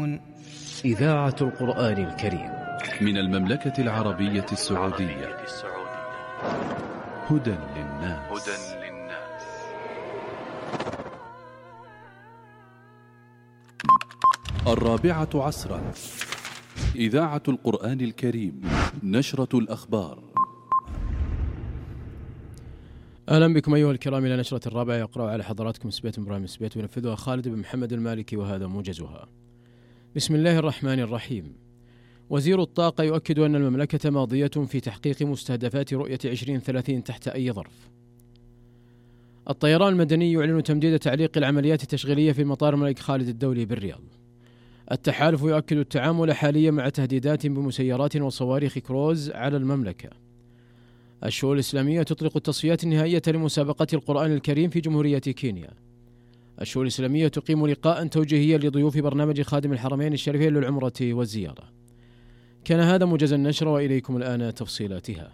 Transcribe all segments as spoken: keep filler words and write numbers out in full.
يستمعون إذاعة القرآن الكريم من المملكة العربية السعودية. هدى للناس. الرابعة عصرا، إذاعة القرآن الكريم، نشرة الأخبار. أهلا بكم أيها الكرام إلى نشرة الرابعة، يقرأ على حضراتكم سبيت إبراهيم سبيت وينفذها خالد بن محمد المالكي، وهذا موجزها. بسم الله الرحمن الرحيم. وزير الطاقة يؤكد أن المملكة ماضية في تحقيق مستهدفات رؤية عشرين ثلاثين تحت أي ظرف. الطيران المدني يعلن تمديد تعليق العمليات التشغيلية في مطار الملك خالد الدولي بالرياض. التحالف يؤكد التعامل حاليا مع تهديدات بمسيرات وصواريخ كروز على المملكة. الشؤون الإسلامية تطلق التصفيات النهائية لمسابقة القرآن الكريم في جمهورية كينيا. الشؤون الإسلامية تقيم لقاء توجيهيا لضيوف برنامج خادم الحرمين الشريفين للعمرة والزيارة. كان هذا موجز النشر، وإليكم الآن تفصيلاتها.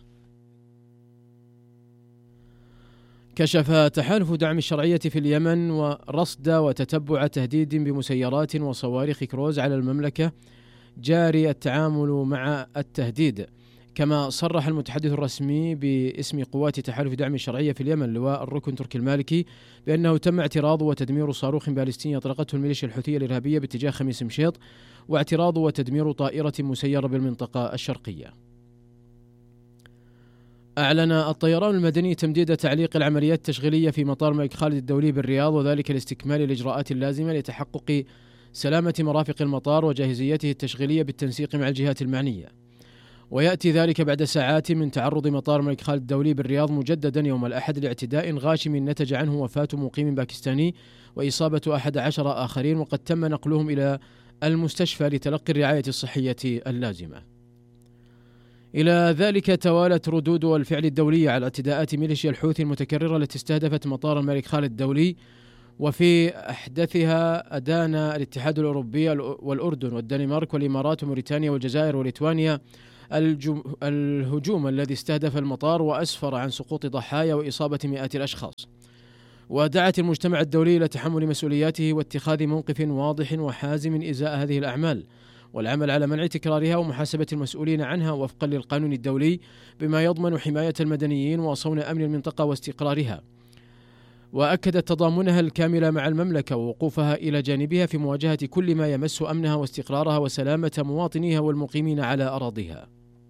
كشف تحالف دعم الشرعية في اليمن ورصد وتتبع تهديد بمسيرات وصواريخ كروز على المملكة جاري التعامل مع التهديد. كما صرح المتحدث الرسمي باسم قوات تحالف دعم الشرعية في اليمن لواء الركن تركي المالكي بأنه تم اعتراض وتدمير صاروخ باليستي أطلقته الميليشيا الحوثية الإرهابية باتجاه خميس مشيط، واعتراض وتدمير طائرة مسيرة بالمنطقة الشرقية. أعلن الطيران المدني تمديد تعليق العمليات التشغيلية في مطار الملك خالد الدولي بالرياض، وذلك لاستكمال الإجراءات اللازمة لتحقق سلامة مرافق المطار وجاهزيته التشغيلية بالتنسيق مع الجهات المعنية. ويأتي ذلك بعد ساعات من تعرض مطار الملك خالد الدولي بالرياض مجددا يوم الأحد لاعتداء غاشم نتج عنه وفاة مقيم باكستاني وإصابة أحد عشر آخرين، وقد تم نقلهم إلى المستشفى لتلقي الرعاية الصحية اللازمة. إلى ذلك توالت ردود والفعل الدولية على اعتداءات ميليشيا الحوثي المتكررة التي استهدفت مطار الملك خالد الدولي، وفي أحدثها أدان الاتحاد الأوروبي والأردن والدنمارك والإمارات وموريتانيا والجزائر وليتوانيا الهجوم الذي استهدف المطار وأسفر عن سقوط ضحايا وإصابة مئات الأشخاص. ودعت المجتمع الدولي إلى تحمل مسؤولياته واتخاذ موقف واضح وحازم إزاء هذه الأعمال، والعمل على منع تكرارها ومحاسبة المسؤولين عنها وفقا للقانون الدولي بما يضمن حماية المدنيين وصون أمن المنطقة واستقرارها. وأكدت تضامنها الكامل مع المملكة ووقوفها إلى جانبها في مواجهة كل ما يمس أمنها واستقرارها وسلامة مواطنيها والمقيمين على أراضيها.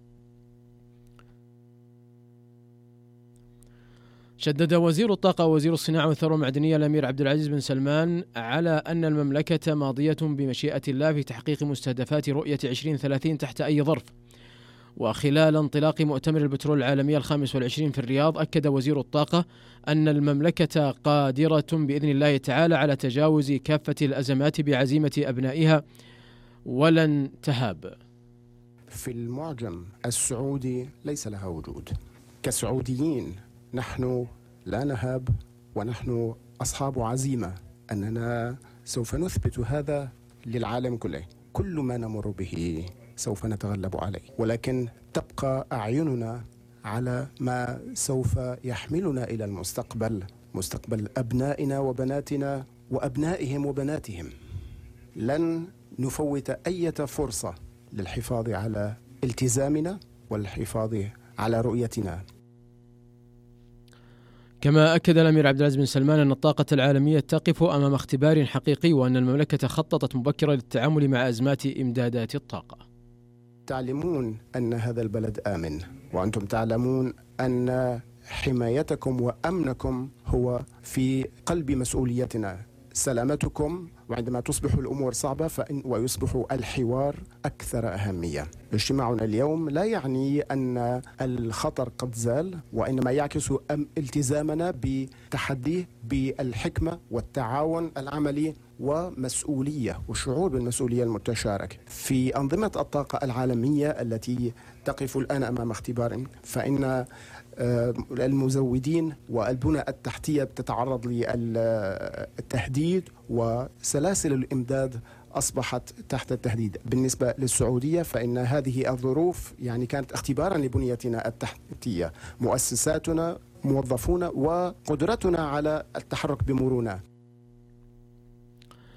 شدد وزير الطاقة ووزير الصناعة والثروة المعدنية الأمير عبد العزيز بن سلمان على أن المملكة ماضية بمشيئة الله في تحقيق مستهدفات رؤية عشرين ثلاثين تحت أي ظرف. وخلال انطلاق مؤتمر البترول العالمي الخامس والعشرين في الرياض، أكد وزير الطاقة أن المملكة قادرة بإذن الله تعالى على تجاوز كافة الأزمات بعزيمة أبنائها ولن تهاب. في المعجم السعودي ليس لها وجود. كسعوديين نحن لا نهاب، ونحن أصحاب عزيمة أننا سوف نثبت هذا للعالم كله. كل ما نمر به سوف نتغلب عليه، ولكن تبقى أعيننا على ما سوف يحملنا إلى المستقبل، مستقبل أبنائنا وبناتنا وأبنائهم وبناتهم. لن نفوت أي فرصة للحفاظ على التزامنا والحفاظ على رؤيتنا. كما أكد الأمير عبد العزيز بن سلمان أن الطاقة العالمية تقف أمام اختبار حقيقي، وأن المملكة خططت مبكرا للتعامل مع أزمات إمدادات الطاقة. تعلمون أن هذا البلد آمن، وأنتم تعلمون أن حمايتكم وأمنكم هو في قلب مسؤوليتنا. سلامتكم، وعندما تصبح الأمور صعبة فإن ويصبح الحوار أكثر أهمية. اجتماعنا اليوم لا يعني أن الخطر قد زال، وإنما يعكس التزامنا بتحديه بالحكمة والتعاون العملي ومسؤولية وشعور بالمسؤولية المتشاركة. في أنظمة الطاقة العالمية التي تقف الآن أمام اختبار، فإن المزودين والبنى التحتية تتعرض للتهديد، وسلاسل الإمداد أصبحت تحت التهديد. بالنسبة للسعودية فإن هذه الظروف يعني كانت اختبارا لبنيتنا التحتية، مؤسساتنا، موظفونا، وقدرتنا على التحرك بمرونة.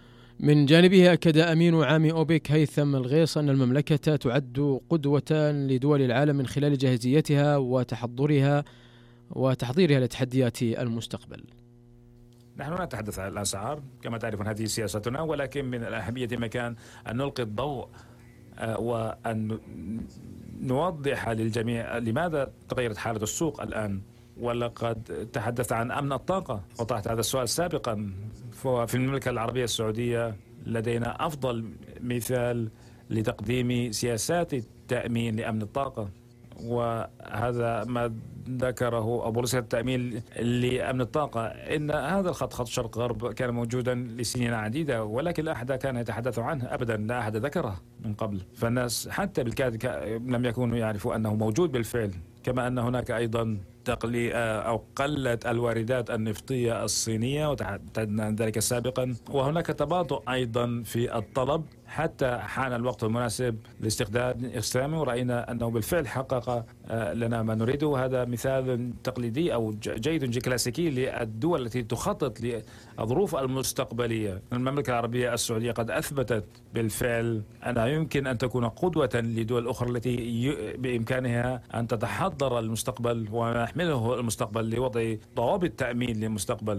من جانبه أكد أمين عام أوبك هيثم الغيص أن المملكة تعد قدوة لدول العالم من خلال جاهزيتها وتحضرها وتحضيرها لتحديات المستقبل. نحن لا نتحدث عن الأسعار كما تعرفون، هذه سياستنا، ولكن من الأهمية مكان أن نلقي الضوء وأن نوضح للجميع لماذا تغيرت حالة السوق الآن. ولقد تحدث عن أمن الطاقة وطرحت هذا السؤال سابقا. في المملكة العربية السعودية لدينا أفضل مثال لتقديم سياسات التأمين لأمن الطاقة، وهذا ما ذكره أبو رسالة التأمين لأمن الطاقة. إن هذا الخط خط شرق غرب كان موجودا لسنين عديدة، ولكن لا أحد كان يتحدث عنه أبدا، لا أحد ذكره من قبل. فالناس حتى بالكاد لم يكونوا يعرفوا أنه موجود بالفعل. كما أن هناك أيضا تقلي أو قلت الواردات النفطية الصينية وتحدثنا عن ذلك سابقا، وهناك تباطؤ أيضا في الطلب حتى حان الوقت المناسب لاستخدام استخدامه، ورأينا أنه بالفعل حقق لنا ما نريده. هذا مثال تقليدي أو جيد كلاسيكي للدول التي تخطط للظروف المستقبلية. المملكة العربية السعودية قد أثبتت بالفعل أنها يمكن أن تكون قدوة لدول أخرى التي بإمكانها أن تتحضر المستقبل وما يحمله المستقبل لوضع ضوابط تأمين للمستقبل.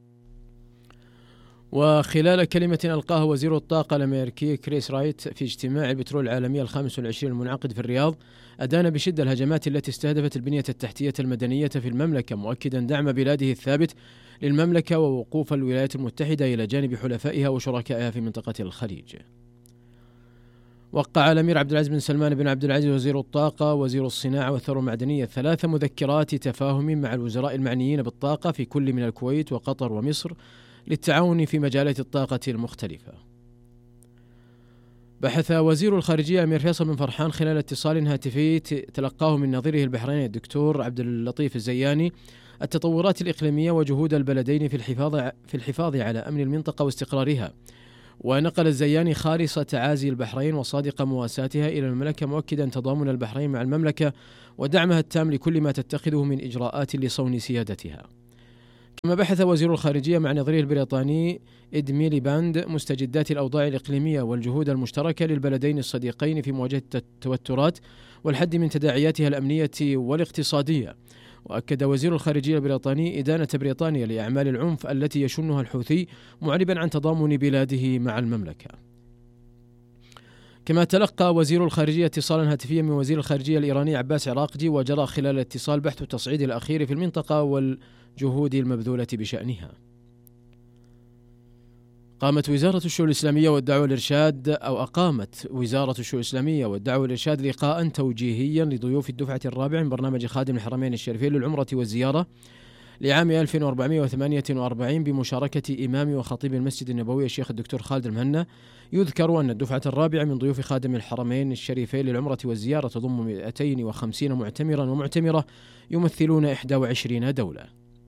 وخلال كلمة ألقاها وزير الطاقة الأمريكي كريس رايت في اجتماع البترول العالمي الخامس والعشرين المنعقد في الرياض، أدان بشدة الهجمات التي استهدفت البنية التحتية المدنية في المملكة، مؤكدا دعم بلاده الثابت للمملكة ووقوف الولايات المتحدة إلى جانب حلفائها وشركائها في منطقة الخليج. وقع الأمير عبد العزيز بن سلمان بن عبد العزيز وزير الطاقة وزير الصناعة والثروة المعدنية ثلاث مذكرات تفاهم مع الوزراء المعنيين بالطاقة في كل من الكويت وقطر ومصر للتعاون في مجالات الطاقة المختلفة. بحث وزير الخارجية أمير فيصل بن فرحان خلال اتصال هاتفي تلقاه من نظيره البحريني الدكتور عبد اللطيف الزياني التطورات الإقليمية وجهود البلدين في الحفاظ في الحفاظ على أمن المنطقة واستقرارها. ونقل الزياني خالص تعازي البحرين وصادق مواساتها إلى المملكة، مؤكدا تضامن البحرين مع المملكة ودعمها التام لكل ما تتخذه من إجراءات لصون سيادتها. كما بحث وزير الخارجية مع نظيره البريطاني إد ميليباند مستجدات الأوضاع الإقليمية والجهود المشتركة للبلدين الصديقين في مواجهة التوترات والحد من تداعياتها الأمنية والاقتصادية. وأكد وزير الخارجية البريطاني إدانة بريطانيا لأعمال العنف التي يشنها الحوثي، معربا عن تضامن بلاده مع المملكة. كما تلقى وزير الخارجية اتصالا هاتفيا من وزير الخارجية الإيراني عباس عراقجي، وجرى خلال الاتصال بحث التصعيد الأخير في المنطقة والجهود المبذولة بشأنها. قامت وزارة الشؤون الإسلامية والدعوة والإرشاد أو أقامت وزارة الشؤون الإسلامية والدعوة والإرشاد لقاء توجيهيا لضيوف الدفعة الرابعة من برنامج خادم الحرمين الشريفين للعمرة والزيارة لعام ألف وأربعمائة وثمانية وأربعين بمشاركة إمام وخطيب المسجد النبوي الشيخ الدكتور خالد المهنا. يذكر أن الدفعة الرابعة من ضيوف خادم الحرمين الشريفين للعمرة والزيارة تضم مئتين وخمسين معتمرا ومعتمرة يمثلون إحدى وعشرين دولة.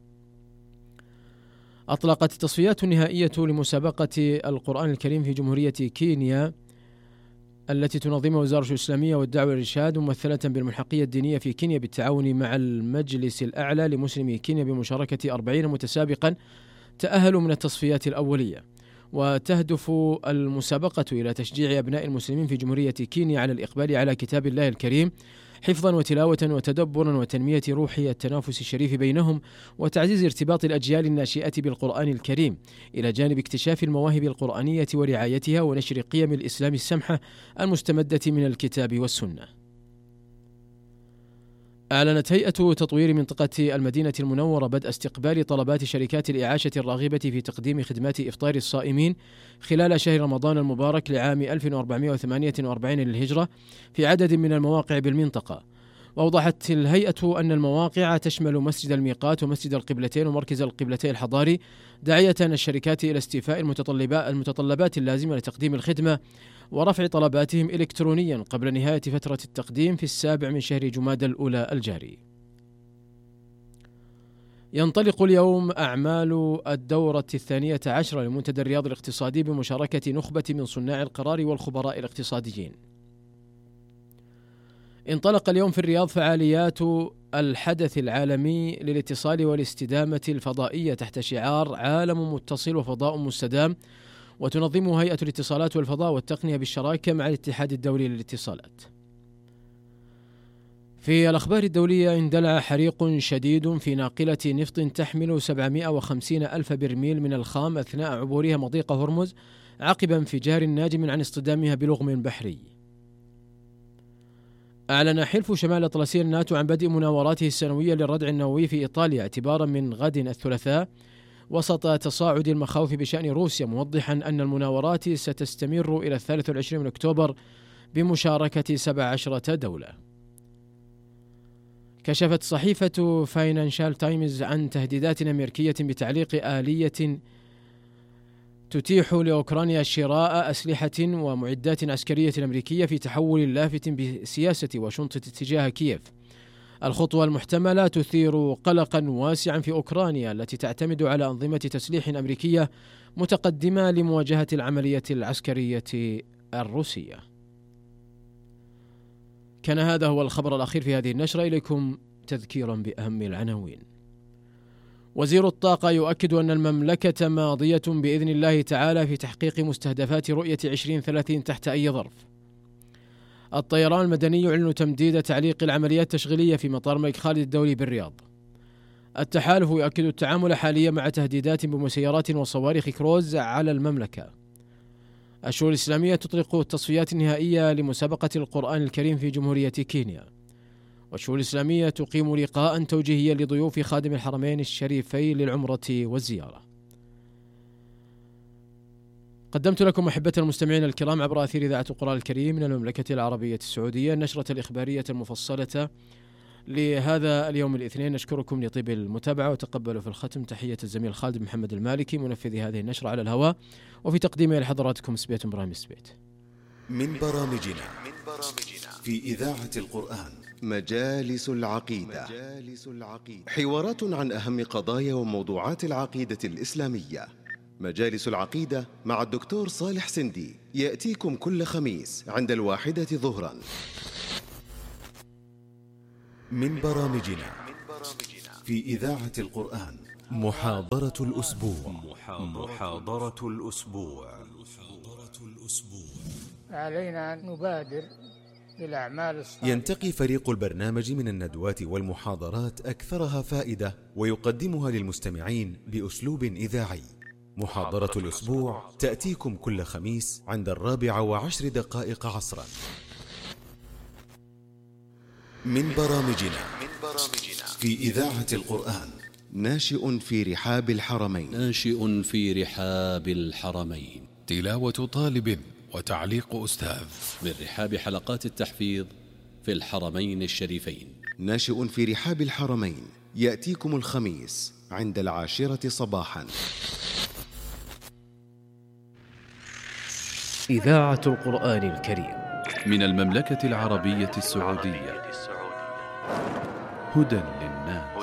أطلقت التصفيات النهائية لمسابقة القرآن الكريم في جمهورية كينيا التي تنظمها وزارة الإسلامية والدعوة والإرشاد ممثلة بالملحقية الدينية في كينيا بالتعاون مع المجلس الأعلى لمسلمي كينيا بمشاركة أربعين متسابقا تأهلوا من التصفيات الأولية. وتهدف المسابقة إلى تشجيع أبناء المسلمين في جمهورية كينيا على الإقبال على كتاب الله الكريم حفظا وتلاوة وتدبرا وتنمية روح التنافس الشريف بينهم وتعزيز ارتباط الأجيال الناشئة بالقرآن الكريم، إلى جانب اكتشاف المواهب القرآنية ورعايتها ونشر قيم الإسلام السمحة المستمدة من الكتاب والسنة. أعلنت هيئة تطوير منطقة المدينة المنورة بدء استقبال طلبات شركات الإعاشة الراغبة في تقديم خدمات إفطار الصائمين خلال شهر رمضان المبارك لعام ألف وأربعمائة وثمانية وأربعين للهجرة في عدد من المواقع بالمنطقة. وأوضحت الهيئة أن المواقع تشمل مسجد الميقات ومسجد القبلتين ومركز القبلتين الحضاري، داعية الشركات إلى استيفاء المتطلبات اللازمة لتقديم الخدمة ورفع طلباتهم إلكترونيا قبل نهاية فترة التقديم في السابع من شهر جمادى الأولى الجاري. ينطلق اليوم أعمال الدورة الثانية عشرة لمنتدى الرياض الاقتصادي بمشاركة نخبة من صناع القرار والخبراء الاقتصاديين. انطلق اليوم في الرياض فعاليات الحدث العالمي للاتصال والاستدامة الفضائية تحت شعار عالم متصل وفضاء مستدام، وتنظمه هيئة الاتصالات والفضاء والتقنية بالشراكة مع الاتحاد الدولي للاتصالات. في الأخبار الدولية، اندلع حريق شديد في ناقلة نفط تحمل سبعمائة وخمسين ألف برميل من الخام أثناء عبورها مضيق هرمز عقب انفجار ناجم عن اصطدامها بلغم بحري. أعلن حلف شمال الأطلسي الناتو عن بدء مناوراته السنوية للردع النووي في إيطاليا اعتبارا من غد الثلاثاء وسط تصاعد المخاوف بشأن روسيا، موضحا أن المناورات ستستمر إلى الثالث والعشرين من أكتوبر بمشاركة سبع عشرة دولة. كشفت صحيفة فاينانشال تايمز عن تهديدات أمريكية بتعليق آلية تتيح لأوكرانيا شراء أسلحة ومعدات عسكرية أمريكية في تحول لافت بسياسة واشنطن تجاه كييف. الخطوة المحتملة تثير قلقا واسعا في أوكرانيا التي تعتمد على أنظمة تسليح أمريكية متقدمة لمواجهة العملية العسكرية الروسية. كان هذا هو الخبر الأخير في هذه النشرة. إليكم تذكيرا بأهم العناوين. وزير الطاقة يؤكد أن المملكة ماضية بإذن الله تعالى في تحقيق مستهدفات رؤية عشرين ثلاثين تحت أي ظرف. الطيران المدني يعلن تمديد تعليق العمليات التشغيلية في مطار الملك خالد الدولي بالرياض. التحالف يؤكد التعامل حاليا مع تهديدات بمسيرات وصواريخ كروز على المملكة. الشؤون الإسلامية تطلق التصفيات النهائية لمسابقة القرآن الكريم في جمهورية كينيا. والشؤون الإسلامية تقيم لقاء توجيهيا لضيوف خادم الحرمين الشريفين للعمرة والزيارة. قدمت لكم أحبة المستمعين الكرام عبر أثير إذاعة القرآن الكريم من المملكة العربية السعودية النشرة الإخبارية المفصلة لهذا اليوم الاثنين. نشكركم لطيب المتابعة وتقبلوا في الختم تحية الزميل خالد محمد المالكي منفذ هذه النشرة على الهواء، وفي تقديمها لحضراتكم سبيت إبراهيم سبيت. من برامجنا في إذاعة القرآن مجالس العقيدة. حوارات عن أهم قضايا وموضوعات العقيدة الإسلامية. مجالس العقيدة مع الدكتور صالح سندي يأتيكم كل خميس عند الواحدة ظهرا. من برامجنا في إذاعة القرآن محاضرة الأسبوع. محاضرة الأسبوع. علينا أن نبادر بالأعمال الصالحة. ينتقي فريق البرنامج من الندوات والمحاضرات أكثرها فائدة ويقدمها للمستمعين بأسلوب إذاعي. محاضرة الأسبوع تأتيكم كل خميس عند الرابعة وعشر دقائق عصرا. من برامجنا في إذاعة القرآن ناشئ في رحاب الحرمين. ناشئ في رحاب الحرمين. تلاوة طالب وتعليق أستاذ من رحاب حلقات التحفيظ في الحرمين الشريفين. ناشئ في رحاب الحرمين يأتيكم الخميس عند العاشرة صباحا. إذاعة القرآن الكريم من المملكة العربية السعودية. هدى للناس.